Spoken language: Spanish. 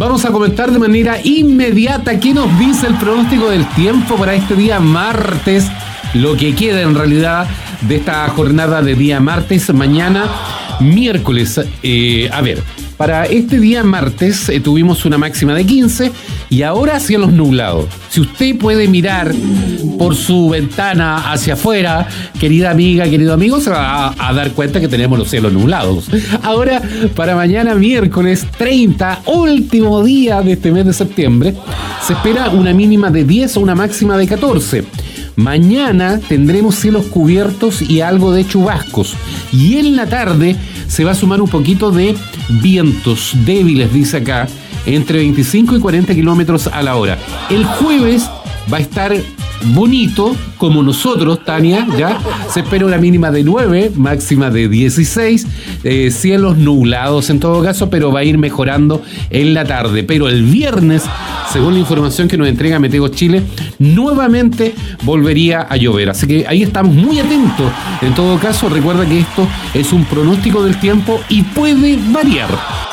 Vamos a comentar de manera inmediata qué nos dice el pronóstico del tiempo para este día martes, lo que queda en realidad de esta jornada de día martes, mañana miércoles. Para este día martes tuvimos una máxima de 15 y ahora cielos nublados. Si usted puede mirar por su ventana hacia afuera, querida amiga, querido amigo, se va a dar cuenta que tenemos los cielos nublados. Ahora, para mañana miércoles 30, último día de este mes de septiembre, se espera una mínima de 10 o una máxima de 14. Mañana tendremos cielos cubiertos y algo de chubascos. Y en la tarde se va a sumar un poquito de vientos débiles, dice acá, entre 25 y 40 kilómetros a la hora. El jueves va a estar bonito, como nosotros, Tania, ya. Se espera una mínima de 9, máxima de 16, cielos nublados en todo caso, pero va a ir mejorando en la tarde. Pero el viernes, según la información que nos entrega Meteo Chile, nuevamente volvería a llover. Así que ahí estamos muy atentos. En todo caso, recuerda que esto es un pronóstico del tiempo y puede variar.